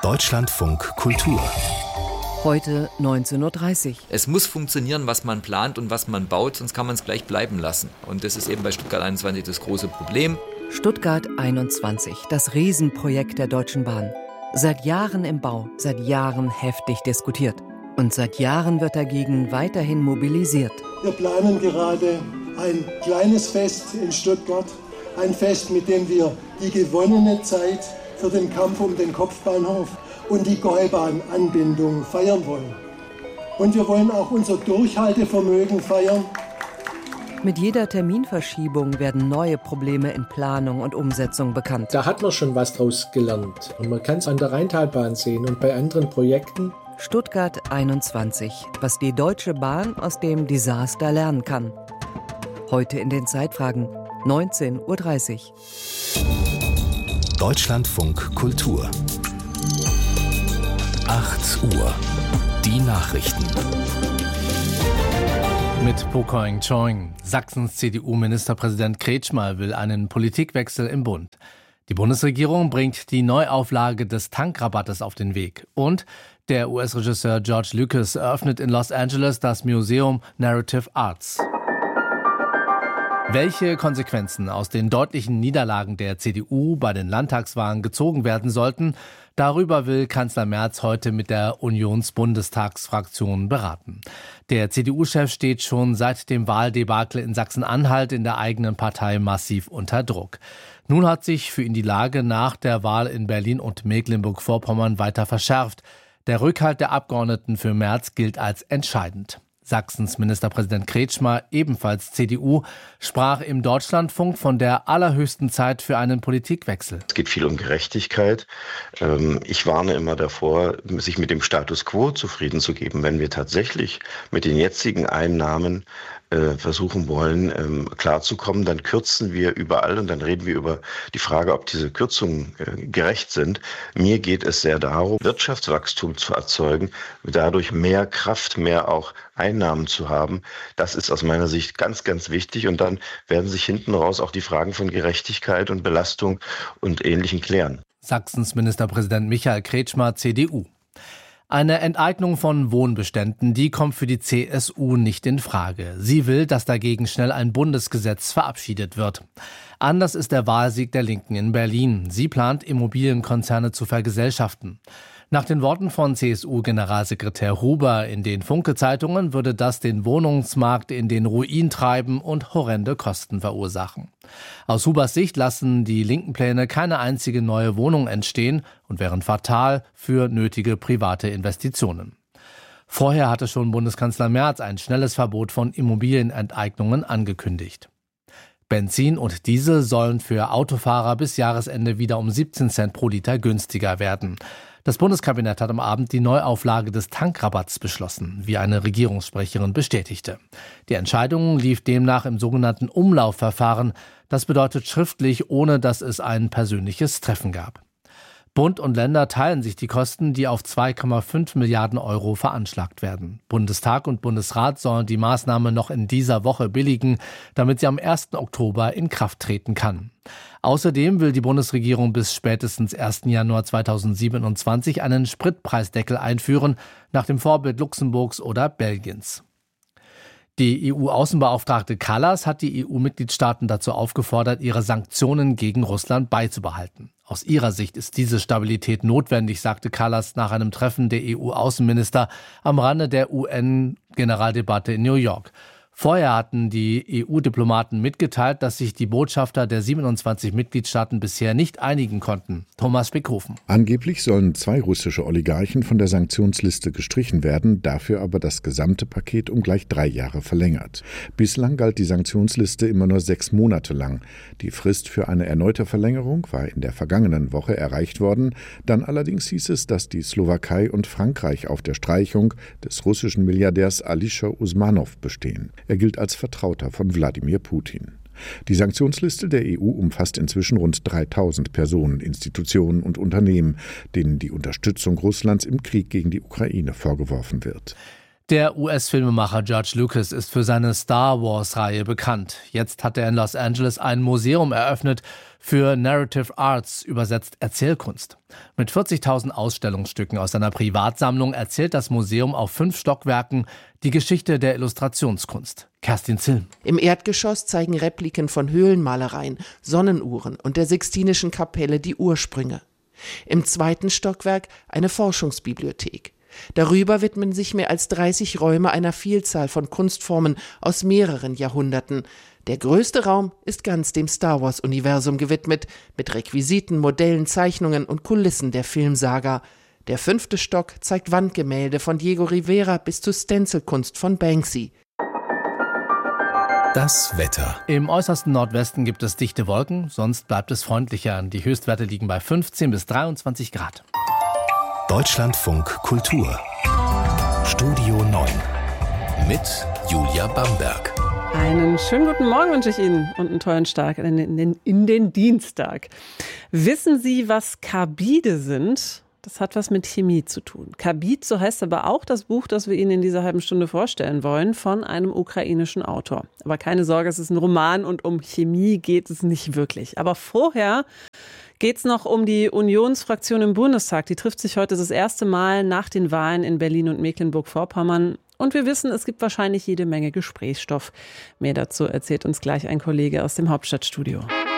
Deutschlandfunk Kultur. Heute 19:30 Uhr. Es muss funktionieren, was man plant und was man baut, sonst kann man es gleich bleiben lassen. Und das ist eben bei Stuttgart 21 das große Problem. Stuttgart 21, das Riesenprojekt der Deutschen Bahn. Seit Jahren im Bau, seit Jahren heftig diskutiert. Und seit Jahren wird dagegen weiterhin mobilisiert. Wir planen gerade ein kleines Fest in Stuttgart. Ein Fest, mit dem wir die gewonnene Zeit für den Kampf um den Kopfbahnhof und die Gäubahn-Anbindung feiern wollen. Und wir wollen auch unser Durchhaltevermögen feiern. Mit jeder Terminverschiebung werden neue Probleme in Planung und Umsetzung bekannt. Da hat man schon was draus gelernt. Und man kann es an der Rheintalbahn sehen und bei anderen Projekten. Stuttgart 21, was die Deutsche Bahn aus dem Desaster lernen kann. Heute in den Zeitfragen 19:30 Uhr. Deutschlandfunk Kultur. 8 Uhr. Die Nachrichten. Mit Po Koing-Choing. Sachsens CDU-Ministerpräsident Kretschmer will einen Politikwechsel im Bund. Die Bundesregierung bringt die Neuauflage des Tankrabattes auf den Weg. Und der US-Regisseur George Lucas eröffnet in Los Angeles das Museum Narrative Arts. Welche Konsequenzen aus den deutlichen Niederlagen der CDU bei den Landtagswahlen gezogen werden sollten, darüber will Kanzler Merz heute mit der Unionsbundestagsfraktion beraten. Der CDU-Chef steht schon seit dem Wahldebakel in Sachsen-Anhalt in der eigenen Partei massiv unter Druck. Nun hat sich für ihn die Lage nach der Wahl in Berlin und Mecklenburg-Vorpommern weiter verschärft. Der Rückhalt der Abgeordneten für Merz gilt als entscheidend. Sachsens Ministerpräsident Kretschmer, ebenfalls CDU, sprach im Deutschlandfunk von der allerhöchsten Zeit für einen Politikwechsel. Es geht viel um Gerechtigkeit. Ich warne immer davor, sich mit dem Status quo zufrieden zu geben. Wenn wir tatsächlich mit den jetzigen Einnahmen versuchen wollen, klarzukommen, dann kürzen wir überall und dann reden wir über die Frage, ob diese Kürzungen gerecht sind. Mir geht es sehr darum, Wirtschaftswachstum zu erzeugen, dadurch mehr Kraft, mehr auch Einnahmen zu haben. Das ist aus meiner Sicht ganz, ganz wichtig und dann werden sich hinten raus auch die Fragen von Gerechtigkeit und Belastung und Ähnlichem klären. Sachsens Ministerpräsident Michael Kretschmer, CDU. Eine Enteignung von Wohnbeständen, die kommt für die CSU nicht in Frage. Sie will, dass dagegen schnell ein Bundesgesetz verabschiedet wird. Anders ist der Wahlsieg der Linken in Berlin. Sie plant, Immobilienkonzerne zu vergesellschaften. Nach den Worten von CSU-Generalsekretär Huber in den Funke-Zeitungen würde das den Wohnungsmarkt in den Ruin treiben und horrende Kosten verursachen. Aus Hubers Sicht lassen die linken Pläne keine einzige neue Wohnung entstehen und wären fatal für nötige private Investitionen. Vorher hatte schon Bundeskanzler Merz ein schnelles Verbot von Immobilienenteignungen angekündigt. Benzin und Diesel sollen für Autofahrer bis Jahresende wieder um 17 Cent pro Liter günstiger werden. Das Bundeskabinett hat am Abend die Neuauflage des Tankrabatts beschlossen, wie eine Regierungssprecherin bestätigte. Die Entscheidung lief demnach im sogenannten Umlaufverfahren. Das bedeutet schriftlich, ohne dass es ein persönliches Treffen gab. Bund und Länder teilen sich die Kosten, die auf 2,5 Milliarden Euro veranschlagt werden. Bundestag und Bundesrat sollen die Maßnahme noch in dieser Woche billigen, damit sie am 1. Oktober in Kraft treten kann. Außerdem will die Bundesregierung bis spätestens 1. Januar 2027 einen Spritpreisdeckel einführen, nach dem Vorbild Luxemburgs oder Belgiens. Die EU-Außenbeauftragte Kallas hat die EU-Mitgliedstaaten dazu aufgefordert, ihre Sanktionen gegen Russland beizubehalten. Aus ihrer Sicht ist diese Stabilität notwendig, sagte Kallas nach einem Treffen der EU-Außenminister am Rande der UN-Generaldebatte in New York. Vorher hatten die EU-Diplomaten mitgeteilt, dass sich die Botschafter der 27 Mitgliedstaaten bisher nicht einigen konnten. Thomas Spickhofen. Angeblich sollen 2 russische Oligarchen von der Sanktionsliste gestrichen werden, dafür aber das gesamte Paket um gleich 3 Jahre verlängert. Bislang galt die Sanktionsliste immer nur 6 Monate lang. Die Frist für eine erneute Verlängerung war in der vergangenen Woche erreicht worden. Dann allerdings hieß es, dass die Slowakei und Frankreich auf der Streichung des russischen Milliardärs Alisher Usmanow bestehen. Er gilt als Vertrauter von Wladimir Putin. Die Sanktionsliste der EU umfasst inzwischen rund 3000 Personen, Institutionen und Unternehmen, denen die Unterstützung Russlands im Krieg gegen die Ukraine vorgeworfen wird. Der US-Filmemacher George Lucas ist für seine Star Wars-Reihe bekannt. Jetzt hat er in Los Angeles ein Museum eröffnet für Narrative Arts, übersetzt Erzählkunst. Mit 40.000 Ausstellungsstücken aus seiner Privatsammlung erzählt das Museum auf 5 Stockwerken die Geschichte der Illustrationskunst. Kerstin Zilm. Im Erdgeschoss zeigen Repliken von Höhlenmalereien, Sonnenuhren und der Sixtinischen Kapelle die Ursprünge. Im 2. Stockwerk eine Forschungsbibliothek. Darüber widmen sich mehr als 30 Räume einer Vielzahl von Kunstformen aus mehreren Jahrhunderten. Der größte Raum ist ganz dem Star-Wars-Universum gewidmet, mit Requisiten, Modellen, Zeichnungen und Kulissen der Filmsaga. Der 5. Stock zeigt Wandgemälde von Diego Rivera bis zu Stencilkunst von Banksy. Das Wetter. Im äußersten Nordwesten gibt es dichte Wolken, sonst bleibt es freundlicher. Die Höchstwerte liegen bei 15 bis 23 Grad. Deutschlandfunk Kultur. Studio 9. Mit Julia Bamberg. Einen schönen guten Morgen wünsche ich Ihnen und einen tollen Start in den Dienstag. Wissen Sie, was Carbide sind? Das hat was mit Chemie zu tun. Carbide, so heißt aber auch das Buch, das wir Ihnen in dieser halben Stunde vorstellen wollen, von einem ukrainischen Autor. Aber keine Sorge, es ist ein Roman und um Chemie geht es nicht wirklich. Aber vorher geht es noch um die Unionsfraktion im Bundestag. Die trifft sich heute das erste Mal nach den Wahlen in Berlin und Mecklenburg-Vorpommern. Und wir wissen, es gibt wahrscheinlich jede Menge Gesprächsstoff. Mehr dazu erzählt uns gleich ein Kollege aus dem Hauptstadtstudio.